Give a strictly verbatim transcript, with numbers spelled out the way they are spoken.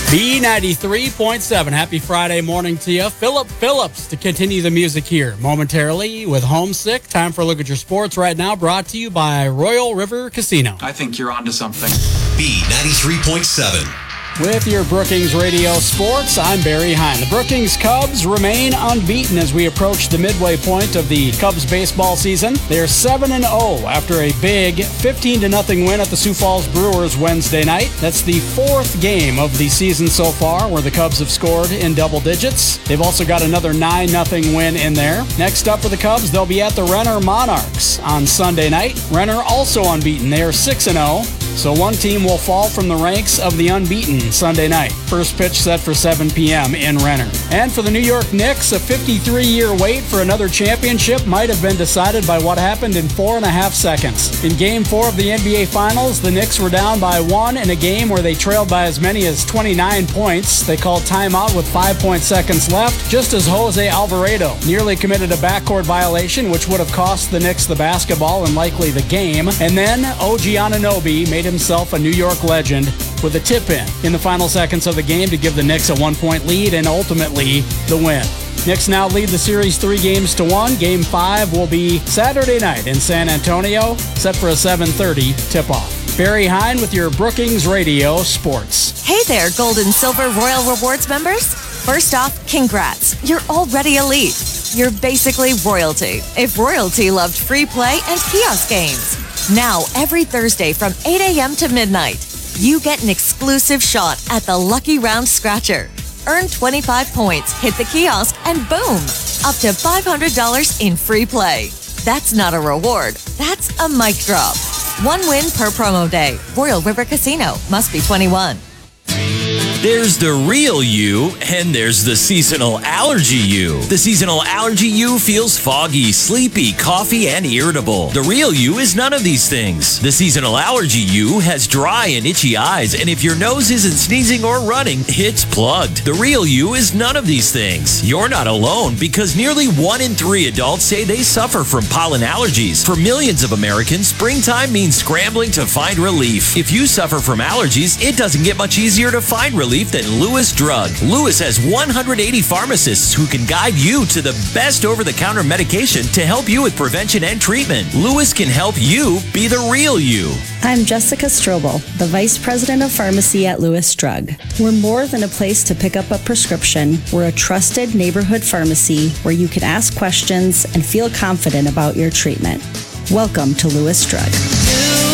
B ninety-three point seven. Happy Friday morning to you. Philip Phillips to continue the music here momentarily with Homesick. Time for a look at your sports right now, brought to you by Royal River Casino. I think you're onto something. B ninety-three point seven. With your Brookings Radio Sports, I'm Barry Hine. The Brookings Cubs remain unbeaten as we approach the midway point of the Cubs baseball season. They're seven and oh after a big fifteen to nothing win at the Sioux Falls Brewers Wednesday night. That's the fourth game of the season so far where the Cubs have scored in double digits. They've also got another nine nothing win in there. Next up for the Cubs, they'll be at the Renner Monarchs on Sunday night. Renner also unbeaten. They are six and oh. So one team will fall from the ranks of the unbeaten Sunday night. First pitch set for seven p.m. in Renner. And for the New York Knicks, a fifty-three-year wait for another championship might have been decided by what happened in four and a half seconds. In Game four of the N B A Finals, the Knicks were down by one in a game where they trailed by as many as twenty-nine points. They called timeout with five point seconds left, just as Jose Alvarado nearly committed a backcourt violation, which would have cost the Knicks the basketball and likely the game. And then O G Anunoby made himself a New York legend with a tip-in in the final seconds of the game to give the Knicks a one-point lead and ultimately the win. Knicks now lead the series three games to one. Game five will be Saturday night in San Antonio, set for a seven thirty tip-off. Barry Hine with your Brookings Radio Sports. Hey there, Gold and Silver Royal Rewards members. First off, congrats. You're already elite. You're basically royalty. If royalty loved free play and kiosk games. Now, every Thursday from eight a.m. to midnight, you get an exclusive shot at the Lucky Round Scratcher. Earn twenty-five points, hit the kiosk, and boom, up to five hundred dollars in free play. That's not a reward. That's a mic drop. One win per promo day. Royal River Casino. Must be twenty-one. There's the real you, and there's the seasonal allergy you. The seasonal allergy you feels foggy, sleepy, coughy, and irritable. The real you is none of these things. The seasonal allergy you has dry and itchy eyes, and if your nose isn't sneezing or running, it's plugged. The real you is none of these things. You're not alone, because nearly one in three adults say they suffer from pollen allergies. For millions of Americans, springtime means scrambling to find relief. If you suffer from allergies, it doesn't get much easier to find relief than Lewis Drug. Lewis has one hundred eighty pharmacists who can guide you to the best over-the-counter medication to help you with prevention and treatment. Lewis can help you be the real you. I'm Jessica Strobel, the Vice President of Pharmacy at Lewis Drug. We're more than a place to pick up a prescription. We're a trusted neighborhood pharmacy where you can ask questions and feel confident about your treatment. Welcome to Lewis Drug.